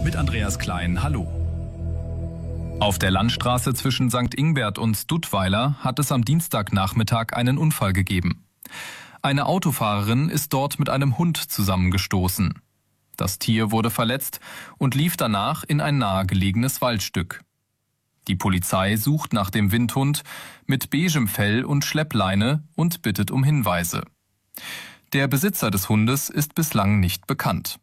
mit Andreas Klein. Hallo. Auf der Landstraße zwischen St. Ingbert und Duttweiler hat es am Dienstagnachmittag einen Unfall gegeben. Eine Autofahrerin ist dort mit einem Hund zusammengestoßen. Das Tier wurde verletzt und lief danach in ein nahegelegenes Waldstück. Die Polizei sucht nach dem Windhund mit beigem Fell und Schleppleine und bittet um Hinweise. Der Besitzer des Hundes ist bislang nicht bekannt.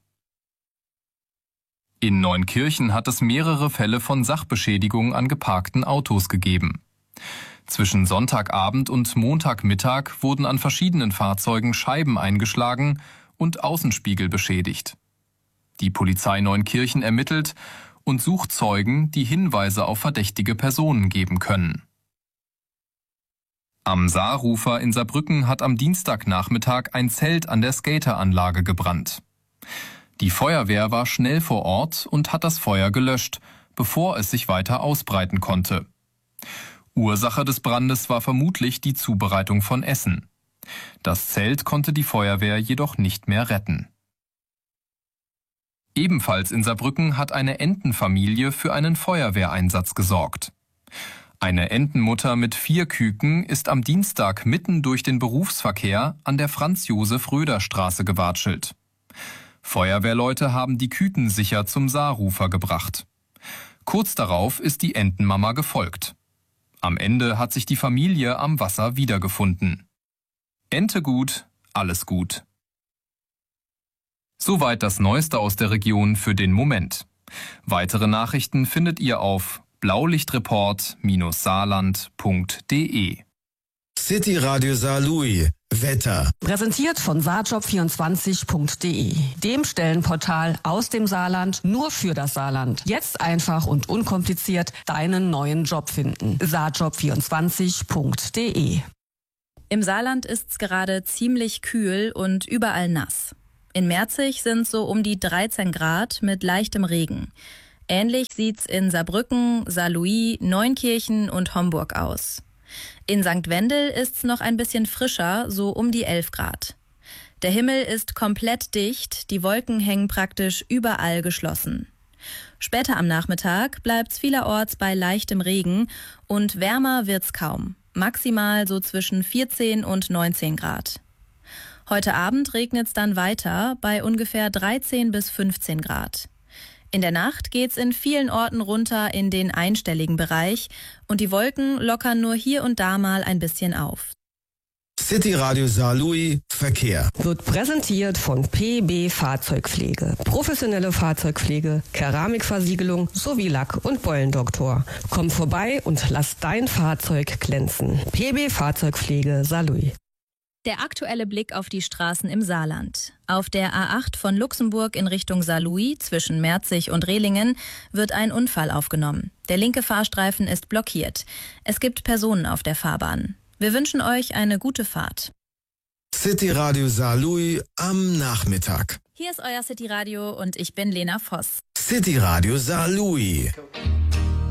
In Neunkirchen hat es mehrere Fälle von Sachbeschädigung an geparkten Autos gegeben. Zwischen Sonntagabend und Montagmittag wurden an verschiedenen Fahrzeugen Scheiben eingeschlagen und Außenspiegel beschädigt. Die Polizei Neunkirchen ermittelt und sucht Zeugen, die Hinweise auf verdächtige Personen geben können. Am Saarufer in Saarbrücken hat am Dienstagnachmittag ein Zelt an der Skateranlage gebrannt. Die Feuerwehr war schnell vor Ort und hat das Feuer gelöscht, bevor es sich weiter ausbreiten konnte. Ursache des Brandes war vermutlich die Zubereitung von Essen. Das Zelt konnte die Feuerwehr jedoch nicht mehr retten. Ebenfalls in Saarbrücken hat eine Entenfamilie für einen Feuerwehreinsatz gesorgt. Eine Entenmutter mit 4 Küken ist am Dienstag mitten durch den Berufsverkehr an der Franz-Josef-Röder-Straße gewatschelt. Feuerwehrleute haben die Küken sicher zum Saarufer gebracht. Kurz darauf ist die Entenmama gefolgt. Am Ende hat sich die Familie am Wasser wiedergefunden. Ente gut, alles gut. Soweit das Neueste aus der Region für den Moment. Weitere Nachrichten findet ihr auf blaulichtreport-saarland.de. City Radio Saarlouis. Wetter. Präsentiert von saarjob24.de, dem Stellenportal aus dem Saarland nur für das Saarland. Jetzt einfach und unkompliziert deinen neuen Job finden. saarjob24.de. Im Saarland ist's gerade ziemlich kühl und überall nass. In Merzig sind so um die 13 Grad mit leichtem Regen. Ähnlich sieht's in Saarbrücken, Saarlouis, Neunkirchen und Homburg aus. In St. Wendel ist's noch ein bisschen frischer, so um die 11 Grad. Der Himmel ist komplett dicht, die Wolken hängen praktisch überall geschlossen. Später am Nachmittag bleibt's vielerorts bei leichtem Regen und wärmer wird's kaum, maximal so zwischen 14 und 19 Grad. Heute Abend regnet's dann weiter bei ungefähr 13 bis 15 Grad. In der Nacht geht's in vielen Orten runter in den einstelligen Bereich und die Wolken lockern nur hier und da mal ein bisschen auf. City Radio Saarlouis Verkehr. Wird präsentiert von PB Fahrzeugpflege. Professionelle Fahrzeugpflege, Keramikversiegelung sowie Lack- und Beulendoktor. Komm vorbei und lass dein Fahrzeug glänzen. PB Fahrzeugpflege Saarlouis. Der aktuelle Blick auf die Straßen im Saarland. Auf der A8 von Luxemburg in Richtung Saarlouis zwischen Merzig und Rehlingen wird ein Unfall aufgenommen. Der linke Fahrstreifen ist blockiert. Es gibt Personen auf der Fahrbahn. Wir wünschen euch eine gute Fahrt. City Radio Saarlouis am Nachmittag. Hier ist euer City Radio und ich bin Lena Voss. City Radio Saarlouis.